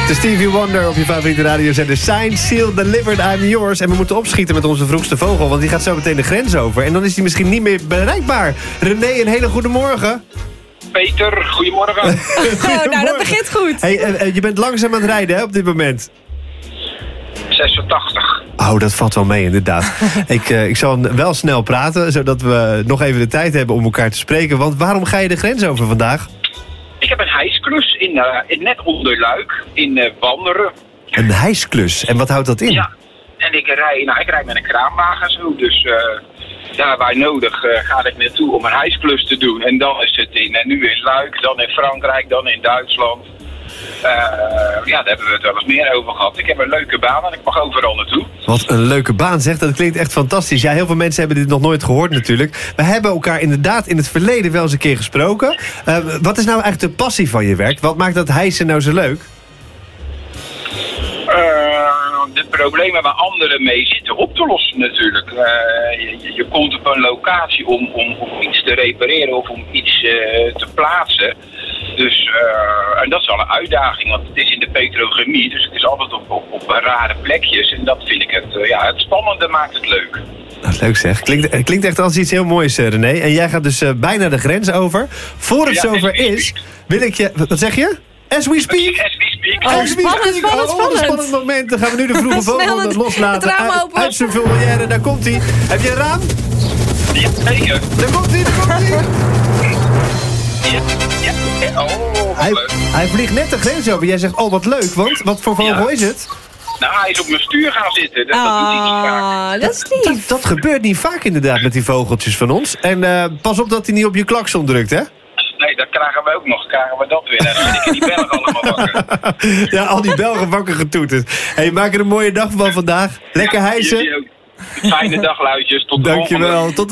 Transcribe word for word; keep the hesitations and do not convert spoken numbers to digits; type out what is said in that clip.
De Stevie Wonder op je favoriete radiozender. Signed, sealed, delivered, I'm yours. En we moeten opschieten met onze vroegste vogel, want die gaat zo meteen de grens over. En dan is die misschien niet meer bereikbaar. René, een hele goede morgen. Peter, goedemorgen. Oh, nou, dat begint goed. Hey, uh, uh, je bent langzaam aan het rijden hè, op dit moment. zesentachtig. Oh, dat valt wel mee inderdaad. ik, uh, ik zal wel snel praten, zodat we nog even de tijd hebben om elkaar te spreken. Want waarom ga je de grens over vandaag? Ik heb een hijsklus in, uh, in net onder Luik, in uh, Wanderen. Een hijsklus. En wat houdt dat in? Ja, en ik rij, nou, ik rij met een kraanwagen zo, dus uh, daar waar nodig uh, ga ik naartoe om een hijsklus te doen. En dan is het in, en nu in Luik, dan in Frankrijk, dan in Duitsland. Uh, ja, daar hebben we het wel eens meer over gehad. Ik heb een leuke baan en ik mag overal naartoe. Wat een leuke baan, zeg. Dat klinkt echt fantastisch. Ja, heel veel mensen hebben dit nog nooit gehoord natuurlijk. We hebben elkaar inderdaad in het verleden wel eens een keer gesproken. Uh, wat is nou eigenlijk de passie van je werk? Wat maakt dat hijsen nou zo leuk? Uh, de problemen waar anderen mee zitten op te lossen natuurlijk. Uh, je, je komt op een locatie om, om, om iets te repareren of om iets uh, te plaatsen. Dus, uh, en dat is al een uitdaging, want het is in de petrochemie, dus het is altijd op, op, op rare plekjes. En dat vind ik het, uh, ja, het spannende maakt het leuk. Dat is leuk zeg. Klinkt, klinkt echt als iets heel moois, René. En jij gaat dus uh, bijna de grens over. Voor het Ja, zover is, wil ik je... Wat zeg je? As we speak? As we speak. Oh, As we spannend, speak. spannend, Oh, wat een spannend. spannend moment. Dan gaan we nu de vroege Snel vogel het- loslaten. het raam Uit- open. Uit zijn volière, daar komt hij. Heb je een raam? Ja, zeker. Daar komt hij, daar komt hij. Ja, ja. Oh, wat Hij, leuk. hij vliegt net de grens over. Jij zegt, oh wat leuk, want wat voor vogel Ja. is het? Nou, hij is op mijn stuur gaan zitten. Dat, dat doet hij niet vaak. Ah, dat is Dat, lief. dat gebeurt niet vaak inderdaad met die vogeltjes van ons. En eh, pas op dat hij niet op je klakson drukt, hè? Nee, dat krijgen we ook nog. Krijgen we dat weer. Dan zit ik die Belgen allemaal wakker. Ja, al die Belgen wakker getoeterd. Hey, maak er een mooie dag van vandaag. Lekker hijsen. Jullie ook. Fijne dag, luidjes. Tot de volgende. Dankjewel. Tot